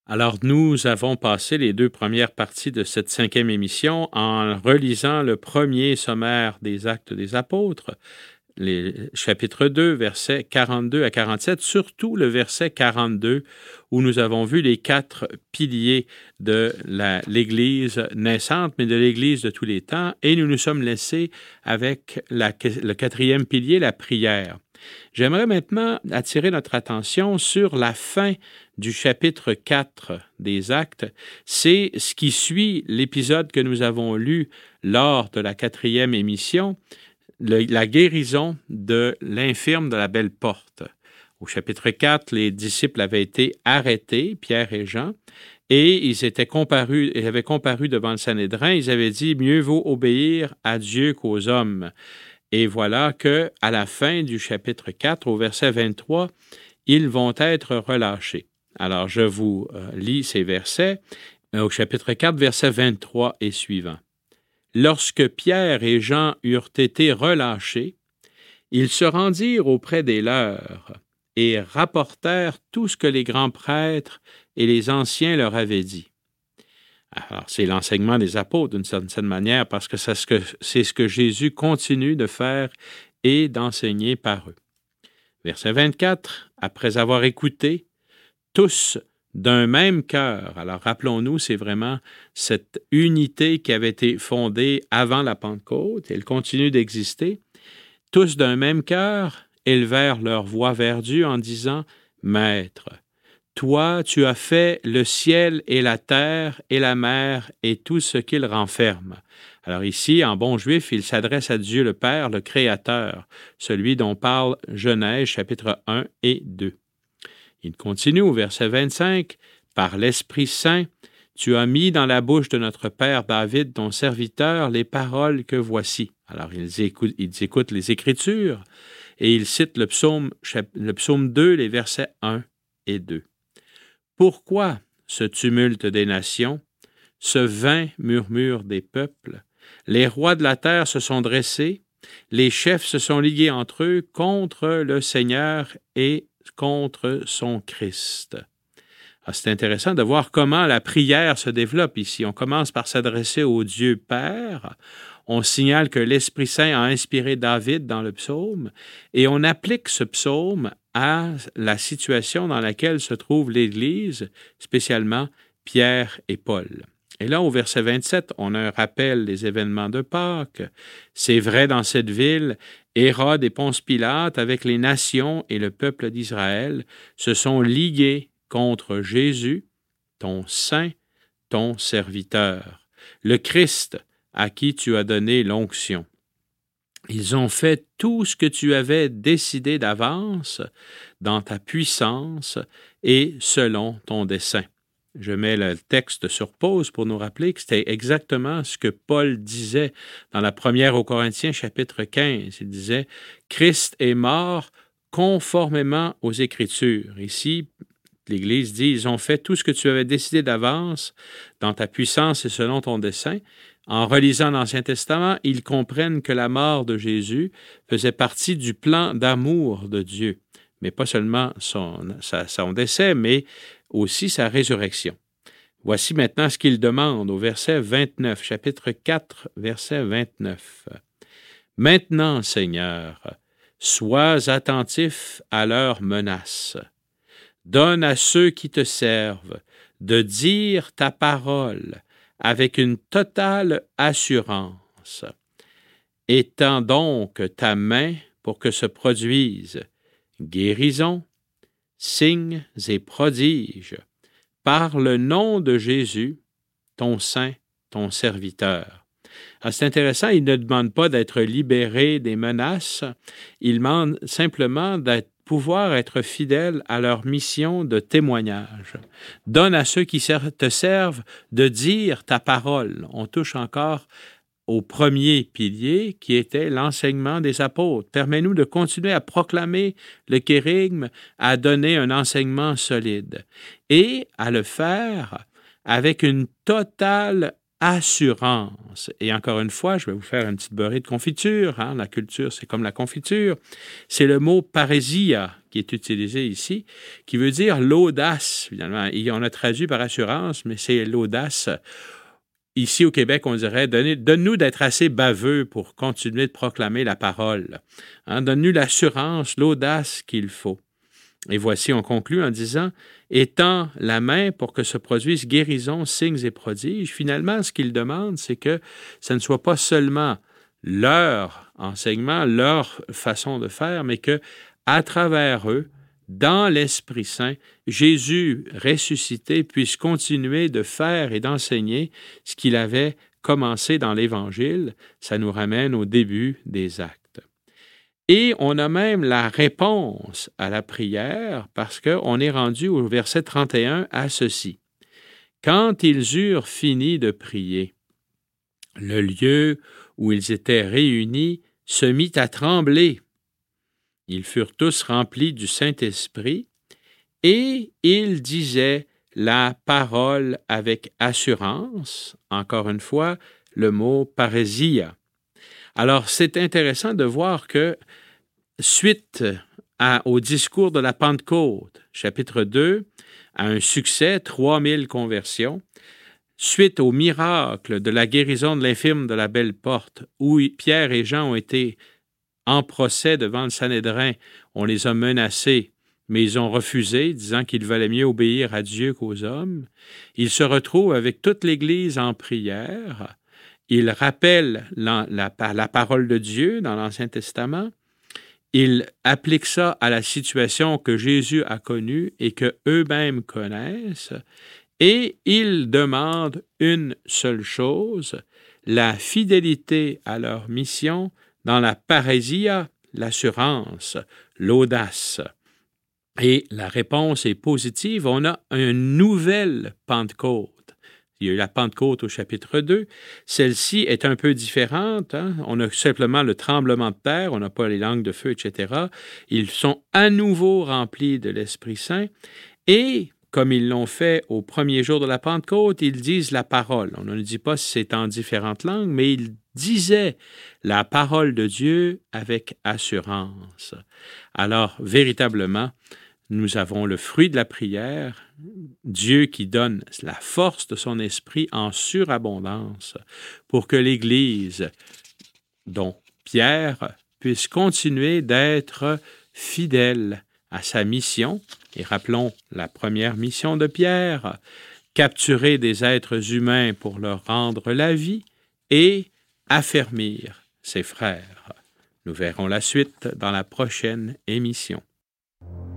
Alors, nous avons passé les 2 premières parties de cette 5e émission en relisant le premier sommaire des Actes des Apôtres, les chapitre 2, versets 42 à 47, surtout le verset 42, où nous avons vu les 4 piliers de l'Église naissante, mais de l'Église de tous les temps, et nous nous sommes laissés avec le 4e pilier, la prière. J'aimerais maintenant attirer notre attention sur la fin du chapitre 4 des Actes. C'est ce qui suit l'épisode que nous avons lu lors de la 4e émission, la guérison de l'infirme de la Belle Porte. Au chapitre 4, les disciples avaient été arrêtés, Pierre et Jean, et ils avaient comparu devant le Sanhédrin. Ils avaient dit « Mieux vaut obéir à Dieu qu'aux hommes ». Et voilà que, à la fin du chapitre 4, au verset 23, ils vont être relâchés. Alors, je vous lis ces versets. Au chapitre 4, verset 23 et suivant. Lorsque Pierre et Jean eurent été relâchés, ils se rendirent auprès des leurs et rapportèrent tout ce que les grands prêtres et les anciens leur avaient dit. Alors, c'est l'enseignement des apôtres d'une certaine manière, parce que c'est ce que Jésus continue de faire et d'enseigner par eux. Verset 24, après avoir écouté, tous d'un même cœur. Alors, rappelons-nous, c'est vraiment cette unité qui avait été fondée avant la Pentecôte, elle continue d'exister. Tous d'un même cœur élevèrent leur voix vers Dieu en disant « Maître, toi, tu as fait le ciel et la terre et la mer et tout ce qu'ils renferment. » Alors ici, en bon juif, il s'adresse à Dieu le Père, le Créateur, celui dont parle Genèse, chapitre 1 et 2. Il continue au verset 25, « Par l'Esprit Saint, tu as mis dans la bouche de notre Père David, ton serviteur, les paroles que voici. » Alors, ils écoutent les Écritures et ils citent le psaume 2, les versets 1 et 2. Pourquoi ce tumulte des nations, ce vain murmure des peuples? Les rois de la terre se sont dressés, les chefs se sont ligués entre eux contre le Seigneur et contre son Christ. Alors, c'est intéressant de voir comment la prière se développe ici. On commence par s'adresser au Dieu Père. On signale que l'Esprit Saint a inspiré David dans le psaume et on applique ce psaume à la situation dans laquelle se trouve l'Église, spécialement Pierre et Paul. Et là, au verset 27, on a un rappel des événements de Pâques. C'est vrai dans cette ville, Hérode et Ponce Pilate, avec les nations et le peuple d'Israël, se sont ligués contre Jésus, ton saint, ton serviteur, le Christ à qui tu as donné l'onction. Ils ont fait tout ce que tu avais décidé d'avance dans ta puissance et selon ton dessein. Je mets le texte sur pause pour nous rappeler que c'était exactement ce que Paul disait dans la première aux Corinthiens, chapitre 15. Il disait « Christ est mort conformément aux Écritures ». Ici, l'Église dit « Ils ont fait tout ce que tu avais décidé d'avance dans ta puissance et selon ton dessein ». En relisant l'Ancien Testament, ils comprennent que la mort de Jésus faisait partie du plan d'amour de Dieu, mais pas seulement son décès, mais aussi sa résurrection. Voici maintenant ce qu'il demande au verset 29, chapitre 4, verset 29. « Maintenant, Seigneur, sois attentif à leurs menaces. Donne à ceux qui te servent de dire ta parole avec une totale assurance. Étends donc ta main pour que se produisent guérison, signes et prodiges, par le nom de Jésus, ton saint, ton serviteur. » Alors, c'est intéressant, il ne demande pas d'être libéré des menaces, il demande simplement pouvoir être fidèle à leur mission de témoignage. Donne à ceux qui te servent de dire ta parole. On touche encore au premier pilier qui était l'enseignement des apôtres. Permets-nous de continuer à proclamer le kérygme, à donner un enseignement solide et à le faire avec une totale assurance. Et encore une fois, je vais vous faire une petite beurrée de confiture. La culture, c'est comme la confiture. C'est le mot parésia qui est utilisé ici, qui veut dire l'audace, finalement. Et on a traduit par assurance, mais c'est l'audace. Ici, au Québec, on dirait « donne-nous d'être assez baveux pour continuer de proclamer la parole. Hein? Donne-nous l'assurance, l'audace qu'il faut. » Et voici, on conclut en disant « Étends la main pour que se produisent guérisons, signes et prodiges. » Finalement, ce qu'il demande, c'est que ce ne soit pas seulement leur enseignement, leur façon de faire, mais que, à travers eux, dans l'Esprit Saint, Jésus ressuscité puisse continuer de faire et d'enseigner ce qu'il avait commencé dans l'Évangile. Ça nous ramène au début des Actes. Et on a même la réponse à la prière parce qu'on est rendu au verset 31 à ceci. « Quand ils eurent fini de prier, le lieu où ils étaient réunis se mit à trembler. Ils furent tous remplis du Saint-Esprit et ils disaient la parole avec assurance. » Encore une fois, le mot « parésia ». Alors, c'est intéressant de voir que, suite au discours de la Pentecôte, chapitre 2, à un succès, 3000 conversions, suite au miracle de la guérison de l'infirme de la Belle Porte, où Pierre et Jean ont été en procès devant le Sanhédrin, on les a menacés, mais ils ont refusé, disant qu'il valait mieux obéir à Dieu qu'aux hommes. Ils se retrouvent avec toute l'Église en prière. Ils rappellent la parole de Dieu dans l'Ancien Testament. Ils appliquent ça à la situation que Jésus a connue et que eux-mêmes connaissent. Et ils demandent une seule chose, la fidélité à leur mission dans la parésia, l'assurance, l'audace. Et la réponse est positive. On a une nouvelle Pentecôte. Il y a eu la Pentecôte au chapitre 2. Celle-ci est un peu différente. Hein? On a simplement le tremblement de terre, on n'a pas les langues de feu, etc. Ils sont à nouveau remplis de l'Esprit Saint et, comme ils l'ont fait au premier jour de la Pentecôte, ils disent la parole. On ne dit pas si c'est en différentes langues, mais ils disaient la parole de Dieu avec assurance. Alors, véritablement, nous avons le fruit de la prière, Dieu qui donne la force de son esprit en surabondance pour que l'Église, dont Pierre, puisse continuer d'être fidèle à sa mission. Et rappelons la première mission de Pierre, capturer des êtres humains pour leur rendre la vie et affermir ses frères. Nous verrons la suite dans la prochaine émission.